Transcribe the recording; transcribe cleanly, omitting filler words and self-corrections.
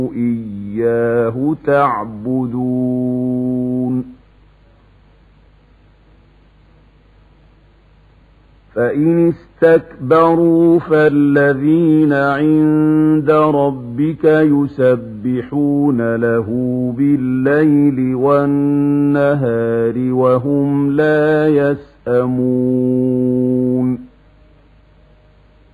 إياه تعبدون فإن استكبروا فالذين عند ربك يسبحون له بالليل والنهار وهم لا يسأمون